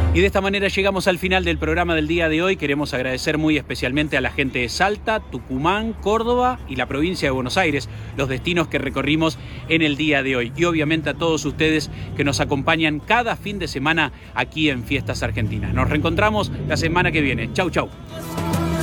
Y de esta manera llegamos al final del programa del día de hoy. Queremos agradecer muy especialmente a la gente de Salta, Tucumán, Córdoba y la provincia de Buenos Aires, los destinos que recorrimos en el día de hoy. Y obviamente a todos ustedes que nos acompañan cada fin de semana aquí en Fiestas Argentinas. Nos reencontramos la semana que viene. Chau, chau.